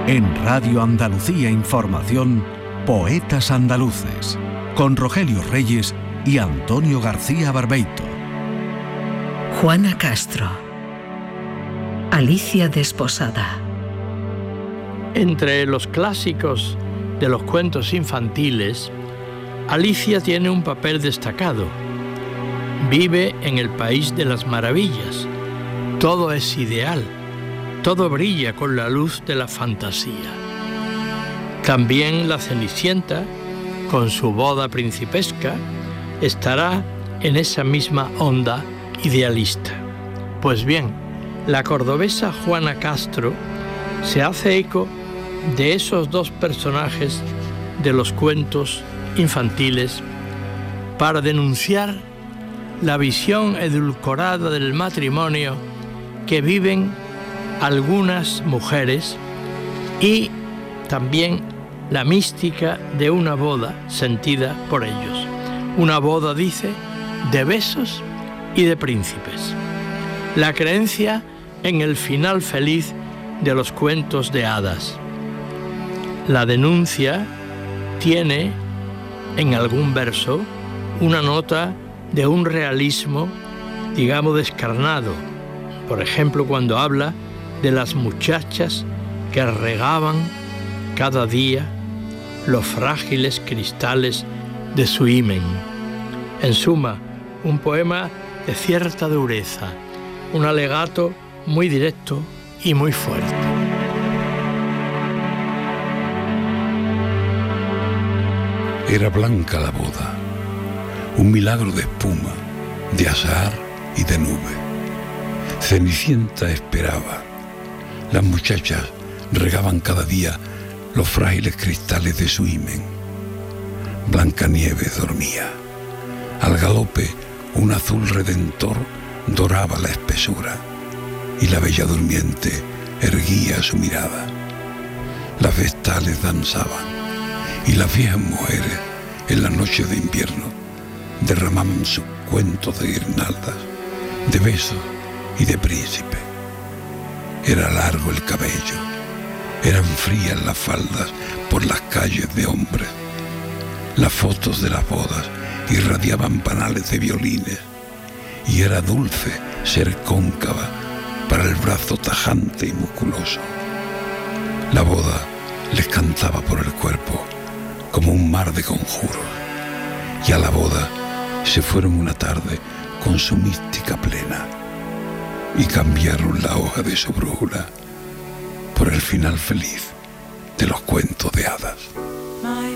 En Radio Andalucía Información, Poetas Andaluces, con Rogelio Reyes y Antonio García Barbeito. Juana Castro. Alicia Desposada. Entre los clásicos de los cuentos infantiles, Alicia tiene un papel destacado. Vive en el país de las maravillas. Todo es ideal. Todo brilla con la luz de la fantasía. También la Cenicienta, con su boda principesca, estará en esa misma onda idealista. Pues bien, la cordobesa Juana Castro se hace eco de esos dos personajes de los cuentos infantiles para denunciar la visión edulcorada del matrimonio que viven algunas mujeres y también la mística de una boda sentida por ellos. Una boda, dice, de besos y de príncipes. La creencia en el final feliz de los cuentos de hadas. La denuncia tiene en algún verso una nota de un realismo, digamos, descarnado. Por ejemplo, cuando habla de las muchachas que regaban cada día los frágiles cristales de su himen. En suma, un poema de cierta dureza, un alegato muy directo y muy fuerte. Era blanca la boda, un milagro de espuma, de azahar y de nube. Cenicienta esperaba. Las muchachas regaban cada día los frágiles cristales de su himen. Blancanieves dormía. Al galope, un azul redentor doraba la espesura, y la bella durmiente erguía su mirada. Las vestales danzaban, y las viejas mujeres, en las noches de invierno, derramaban sus cuentos de guirnaldas, de besos y de príncipe. Era largo el cabello, eran frías las faldas por las calles de hombres. Las fotos de las bodas irradiaban panales de violines, y era dulce ser cóncava para el brazo tajante y musculoso. La boda les cantaba por el cuerpo como un mar de conjuros, y a la boda se fueron una tarde con su mística plena y cambiaron la hoja de su brújula por el final feliz de los cuentos de hadas.